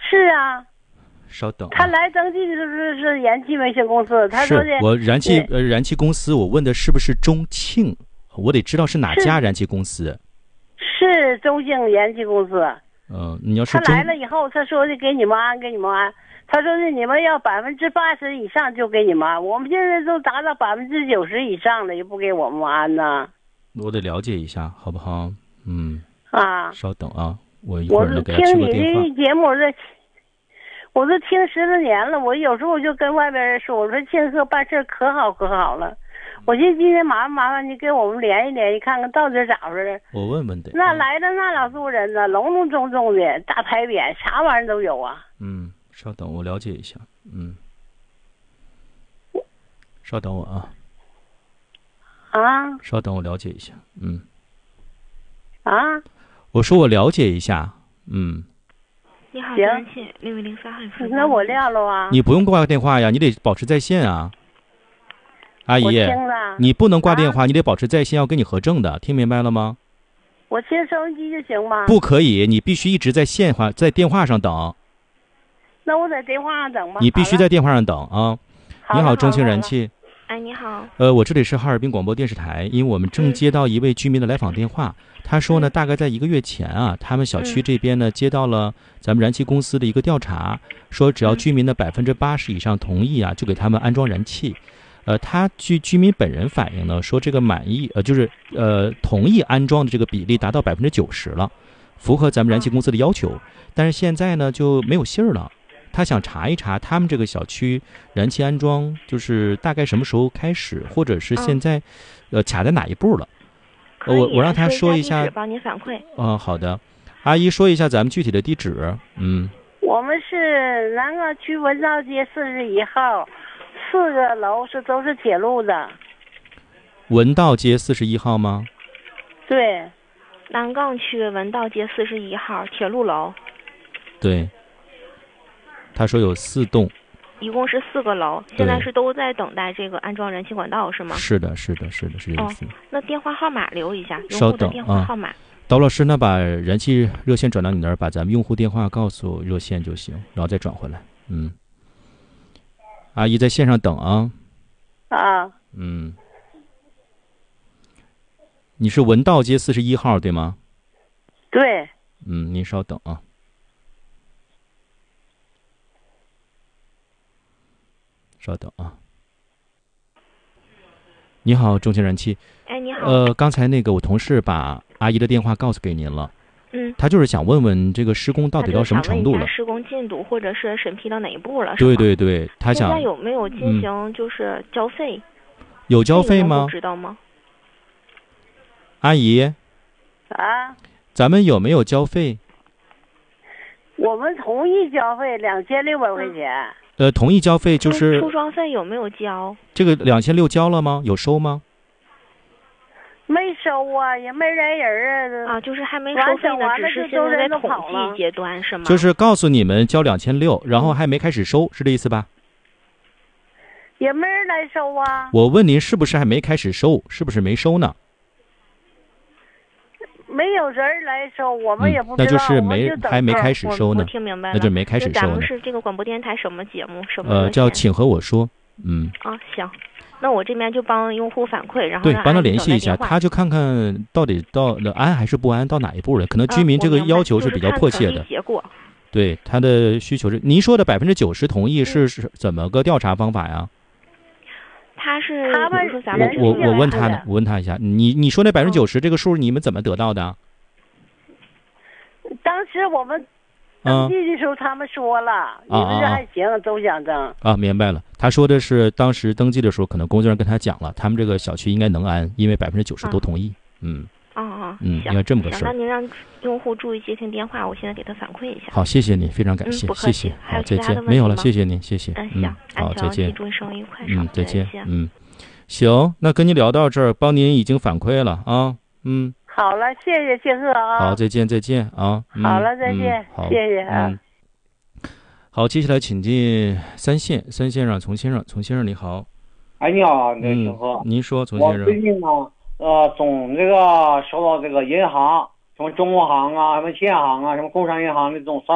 是啊， 稍等、啊。 他来登记的是燃气维修公司，他说的是我燃气公司，我问的是不是中庆？我得知道是哪家燃气公司。 是中兴燃气公司。 你要是他来了以后，他说的给你们安，给你们安。他说的你们要80%以上就给你们安，我们现在都达到90%以上了，也不给我们安呢。 我得了解一下，好不好？稍等啊，我一会儿给他去个电话。 我听你这节目，我都听10多年了。我有时候我就跟外边人说，我说庆贺办事可好可好了。我寻思今天麻烦你给我们联系联系，看看到底咋回事。 我问问得。 那来的那老多人呢，隆隆重重的大牌匾，啥玩意儿都有啊。 稍等，我了解一下。稍等我啊。稍等，我了解一下。我说我了解一下。 你好，燃气6103号。 那我撂了啊。 你不用挂电话呀，你得保持在线啊。阿姨，你不能挂电话，你得保持在线，要跟你核证的，听明白了吗？ 我听收音机就行吗？ 不可以，你必须一直在在电话上等。 那我在电话上等吧。 你必须在电话上等啊。你好，中兴燃气。 哎，你好。 我这里是哈尔滨广播电视台，因为我们正接到一位居民的来访电话，他说呢，大概在1个月前啊，他们小区这边呢接到了咱们燃气公司的一个调查，说只要居民的80%以上同意啊，就给他们安装燃气。他据居民本人反映呢，说这个满意就是同意安装的这个比例达到90%了，符合咱们燃气公司的要求。但是现在呢就没有信儿了，他想查一查他们这个小区燃气安装就是大概什么时候开始，或者是现在卡在哪一步了。我让他说一下， 帮您反馈。 好的，阿姨说一下咱们具体的地址。 我们是南岗区文道街41号。4个楼都是铁路的。 文道街41号吗？ 对， 南岗区文道街41号铁路楼。 对，他说有4栋， 一共是4个楼，现在是都在等待这个安装燃气管道是吗？ 是的，是这意思。 那电话号码留一下， 稍等用户的电话号码。 刀老师，那把燃气热线转到你那儿，把咱们用户电话告诉热线就行，然后再转回来。阿姨在线上等啊。你是文道街41号对吗？ 对。 您稍等啊。稍等啊。你好，中兴燃气。 哎，你好。 刚才那个我同事把阿姨的电话告诉给您了。他就是想问问这个施工到底到什么程度了？ 施工进度或者是审批到哪一步了？是吗？ 对，他想。 现在有没有进行就是交费？ 有交费吗？ 知道吗？ 阿姨。咱们有没有交费？ 我们同意交费2600块钱。 同意交费就是出装费有没有交？ 这个2600交了吗？有收吗？ 没收啊，也没来人啊。 就是还没收费呢，只是现在在统计阶段是吗？ 就是告诉你们交2600，然后还没开始收，是这意思吧？ 也没人来收啊。 我问您是不是还没开始收，是不是没收呢？ 没有人来收，我们也不知道。 那就是还没开始收呢。 我听明白了， 那就没开始收呢。 咱们是这个广播电台什么节目？什么？ 叫请和我说。 行。那我这边就帮用户反馈，然后对，帮他联系一下，他就看看到底到安还是不安，到哪一步了。可能居民这个要求是比较迫切的。 结果。 对，他的需求是，您说的90%同意是怎么个调查方法呀？ 他是我问他呢，我问他一下，你说那90%这个数你们怎么得到的？ 当时我们登记的时候他们说了，你们这还行，都想登。 明白了。他说的是当时登记的时候，可能工作人员跟他讲了，他们这个小区应该能安，因为90%都同意。应该这么个事儿。 那您让用户注意接听电话，我现在给他反馈一下。 好，谢谢你，非常感谢，谢谢。好，再见。没有了，谢谢您，谢谢。好，再见。 祝你生意愉快。 再见。行，那跟您聊到这儿，帮您已经反馈了啊。 好了，谢谢庆贺啊。 好，再见啊。 好了，再见。 好， 谢谢啊。 好，接下来请进3线上丛先生你好。 哎，你好，那个庆贺。 您说，丛先生。 我最近呢，总这个收到这个银行，什么中国行啊，什么建行啊，什么工商银行的这种